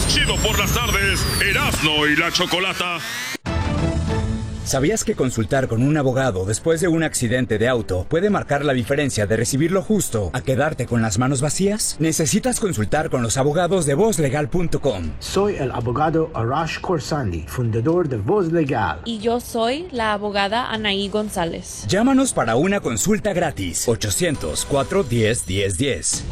más chido por las tardes, Erasmo y la Chocolata. ¿Sabías que consultar con un abogado después de un accidente de auto puede marcar la diferencia de recibir lo justo a quedarte con las manos vacías? Necesitas consultar con los abogados de VozLegal.com. Soy el abogado Arash Khorsandi, fundador de Voz Legal. Y yo soy la abogada Anaí González. Llámanos para una consulta gratis. 800-410-1010.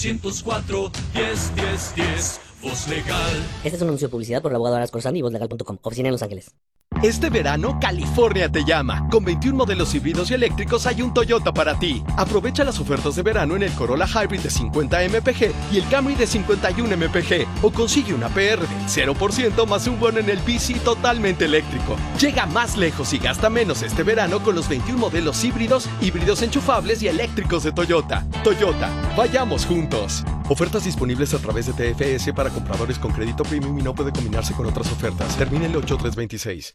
800-410-1010. Voz Legal. Este es un anuncio de publicidad por el abogado Arash Khorsandi y VozLegal.com. Oficina en Los Ángeles. Este verano, California te llama. Con 21 modelos híbridos y eléctricos hay un Toyota para ti. Aprovecha las ofertas de verano en el Corolla Hybrid de 50 mpg y el Camry de 51 mpg. O consigue una PR del 0% más un bono en el bici totalmente eléctrico. Llega más lejos y gasta menos este verano con los 21 modelos híbridos, híbridos enchufables y eléctricos de Toyota. Toyota, vayamos juntos. Ofertas disponibles a través de TFS para compradores con crédito premium y no puede combinarse con otras ofertas. Termina el 8326.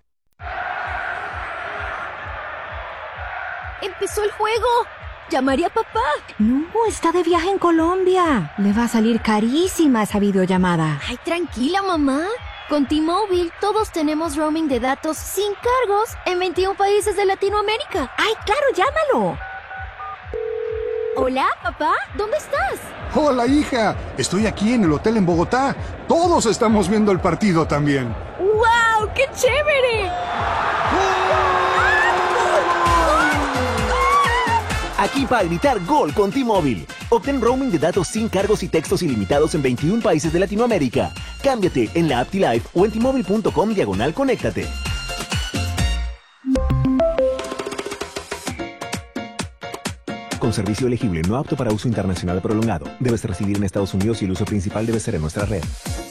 ¡Empezó el juego! ¡Llamaré a papá! No, está de viaje en Colombia. Le va a salir carísima esa videollamada. Ay, tranquila, mamá. Con T-Mobile todos tenemos roaming de datos sin cargos en 21 países de Latinoamérica. ¡Ay, claro, llámalo! Hola, papá, ¿dónde estás? Hola, hija. Estoy aquí en el hotel en Bogotá. Todos estamos viendo el partido también. ¡Wow! ¡Qué chévere! Aquí para gritar gol con T-Mobile. Obtén roaming de datos sin cargos y textos ilimitados en 21 países de Latinoamérica. Cámbiate en la app T-Life o en T-Mobile.com/conéctate. Con servicio elegible, no apto para uso internacional prolongado. Debes residir en Estados Unidos y el uso principal debe ser en nuestra red.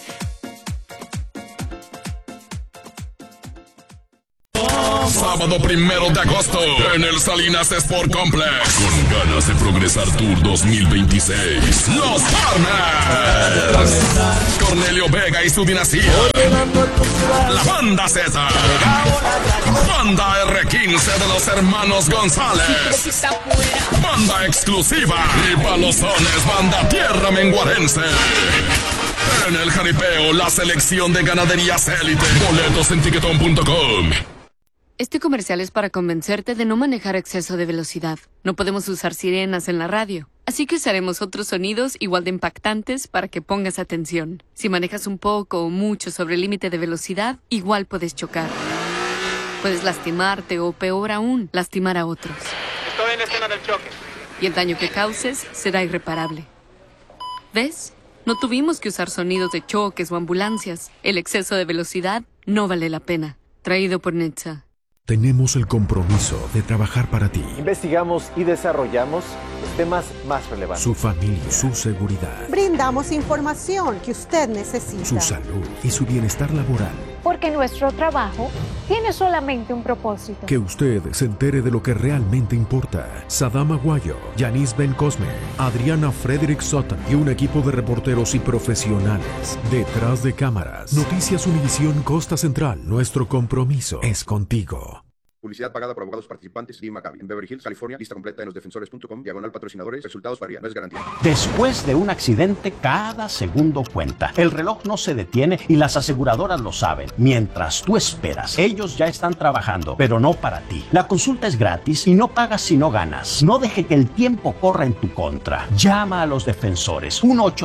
Sábado 1 de agosto en el Salinas Sport Complex. Con ganas de progresar Tour 2026. Los Farmers. Cornelio Vega y su dinastía. La Banda Z. Banda R15 de los hermanos González. Banda exclusiva. Y Palozones, Banda Tierra Menguarense. En el jaripeo, la selección de ganaderías élite. Boletos en tiquetón.com. Este comercial es para convencerte de no manejar a exceso de velocidad. No podemos usar sirenas en la radio, así que usaremos otros sonidos igual de impactantes para que pongas atención. Si manejas un poco o mucho sobre el límite de velocidad, igual puedes chocar. Puedes lastimarte o, peor aún, lastimar a otros. Estoy en la escena del choque. Y el daño que causes será irreparable. ¿Ves? No tuvimos que usar sonidos de choques o ambulancias. El exceso de velocidad no vale la pena. Traído por NHTSA. Tenemos el compromiso de trabajar para ti. Investigamos y desarrollamos los temas más relevantes. Su familia, su seguridad. Brindamos información que usted necesita. Su salud y su bienestar laboral. Porque nuestro trabajo tiene solamente un propósito. Que usted se entere de lo que realmente importa. Sadam Aguayo, Yanis Ben Cosme, Adriana Frederick Sutton y un equipo de reporteros y profesionales. Detrás de cámaras. Noticias Univisión Costa Central. Nuestro compromiso es contigo. Publicidad pagada por abogados participantes de Maccabi. En Beverly Hills, California. Lista completa en losdefensores.com. /patrocinadores. Resultados varían. No es garantía. Después de un accidente, cada segundo cuenta. El reloj no se detiene y las aseguradoras lo saben. Mientras tú esperas, ellos ya están trabajando, pero no para ti. La consulta es gratis y no pagas si no ganas. No deje que el tiempo corra en tu contra. Llama a los defensores.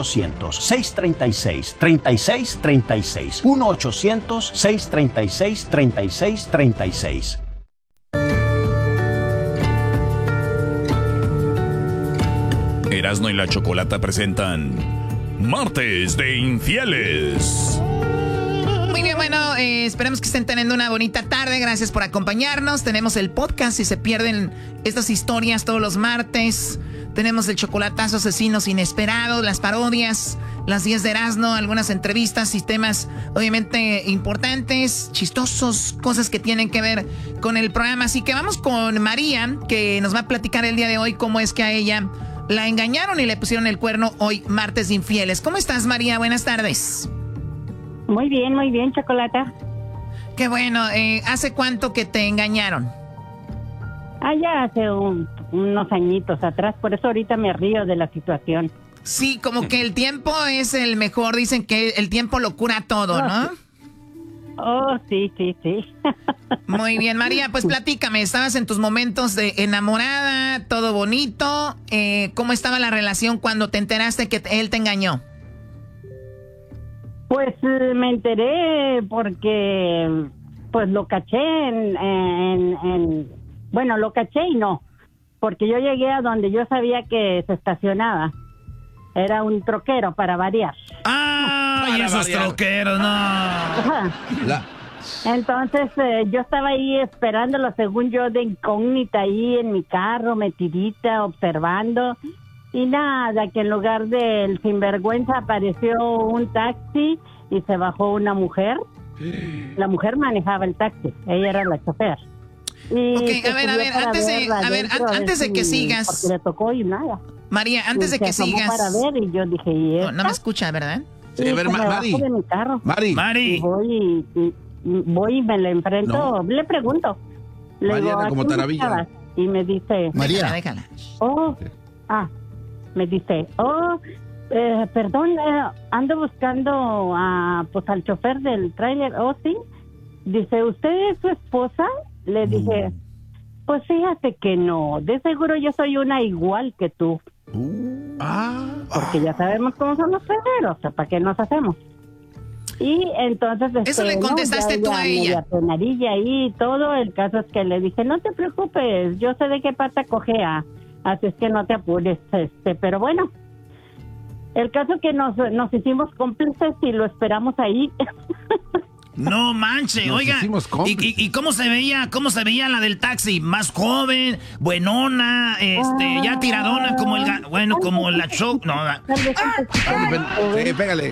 1-800-636-3636. 1-800-636-3636. Erasmo y la Chocolata presentan Martes de Infieles. Muy bien, bueno, esperamos que estén teniendo una bonita tarde. Gracias por acompañarnos. Tenemos el podcast si se pierden estas historias todos los martes. Tenemos el chocolatazo asesinos inesperados, las parodias, las 10 de Erasmo, algunas entrevistas y temas obviamente importantes, chistosos, cosas que tienen que ver con el programa. Así que vamos con María, que nos va a platicar el día de hoy cómo es que a ella la engañaron y le pusieron el cuerno hoy, martes de infieles. ¿Cómo estás, María? Buenas tardes. Muy bien, Chocolata. Qué bueno. ¿Hace cuánto que te engañaron? Ya hace unos añitos atrás, por eso ahorita me río de la situación. Sí, como que el tiempo es el mejor. Dicen que el tiempo lo cura todo, ¿no? Oh, sí. Muy bien, María, pues platícame. Estabas en tus momentos de enamorada, todo bonito. ¿Cómo estaba la relación cuando te enteraste que él te engañó? Pues me enteré porque pues lo caché bueno, lo caché y no, porque yo llegué a donde yo sabía que se estacionaba. Era un troquero, para variar. ¡Ay, esos troqueros, no! Entonces yo estaba ahí esperándolo, según yo, de incógnita, ahí en mi carro, metidita, observando. Y nada, que en lugar del sinvergüenza apareció un taxi y se bajó una mujer. La mujer manejaba el taxi, ella era la chofer. Y a ver, antes de que sigas. Porque le tocó y nada. María, antes de que sigas. Para ver y yo dije, ¿y no me escucha, ¿verdad? Sí, a ver, Mari. De mi carro. Mari. Y voy y me le enfrento, le pregunto. Le Mariana, digo, como Taravilla. Y me dice, María. Déjala. Me dice, perdón, ando buscando pues al chofer del tráiler. Sí. Dice, ¿usted es su esposa? Le dije, pues fíjate que no, de seguro yo soy una igual que tú. Porque ya sabemos cómo son los traileros, ¿para qué nos hacemos? Y entonces... Eso le contestaste tú a ella. Penadilla y todo, el caso es que le dije, no te preocupes, yo sé de qué pata cojea, así es que no te apures, pero bueno, el caso es que nos hicimos cómplices y lo esperamos ahí. No manche, oiga, ¿y cómo se veía la del taxi? Más joven, buenona, ya tiradona como como la show, no. Pégale.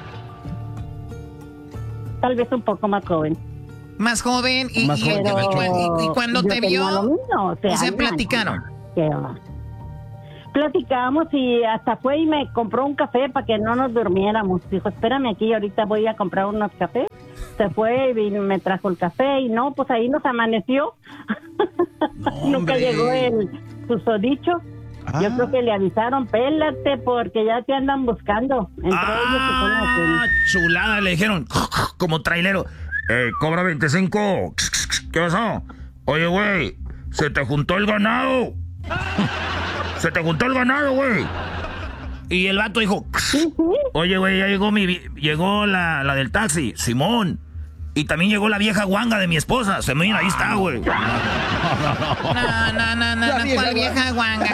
Tal vez un poco más joven. Más joven y cuando te vio, se platicaron. Platicamos y hasta fue y me compró un café para que no nos durmiéramos. Dijo, espérame aquí, ahorita voy a comprar unos cafés. Se fue y me trajo el café y no, pues ahí nos amaneció. Nunca llegó el susodicho. Yo creo que le avisaron, pélate porque ya te andan buscando. Entre ellos chulada, le dijeron, como trailero, cobra 25. ¿Qué pasó? Oye, güey, se te juntó el ganado. Se te juntó el ganado, güey. Y el vato dijo, oye, güey, ya llegó la del taxi, Simón. Y también llegó la vieja guanga de mi esposa. Se me viene, ahí está, güey. No. ¿Cuál vieja guanga?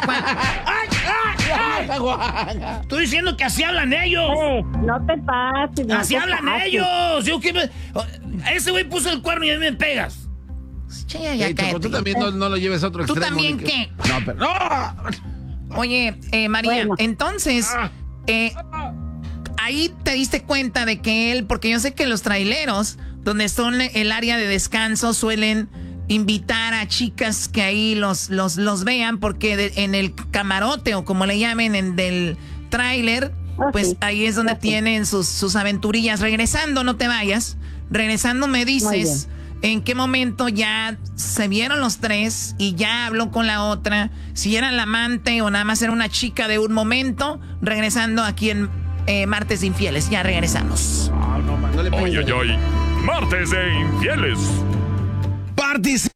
Estoy diciendo que así hablan ellos. No te pases. Así hablan ellos. Ese güey puso el cuerno y a mí me pegas. Choco, tú también no lo lleves a otro extremo. ¿Tú también qué? No, pero... ¡No! Oye, María, entonces... ahí te diste cuenta de que él... Porque yo sé que los traileros, donde son el área de descanso, suelen invitar a chicas que ahí los vean, porque en el camarote, o como le llamen, del tráiler, pues ahí es donde tienen sus aventurillas. Regresando, no te vayas. Regresando me dices en qué momento ya se vieron los tres y ya habló con la otra, si era la amante o nada más era una chica de un momento. Regresando aquí en Martes de Infieles. Ya regresamos. Oy, Martes de Infieles. Participa